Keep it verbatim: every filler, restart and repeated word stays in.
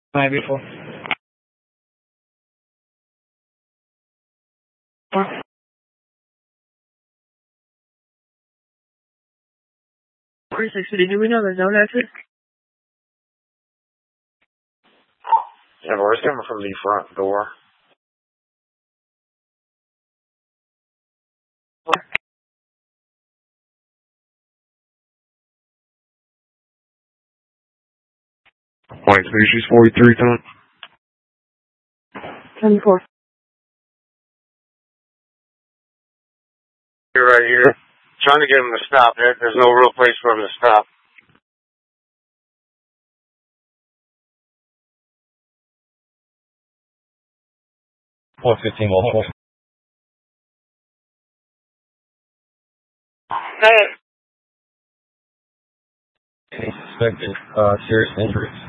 My beautiful. forty-six, did you know there's no exit? Yeah, but it's coming from the front door. Point species forty-three ton. twenty-four. You're right here. Trying to get him to stop. There, there's no real place for him to stop. one fifteen multiple. Hey. Suspected uh, serious injuries.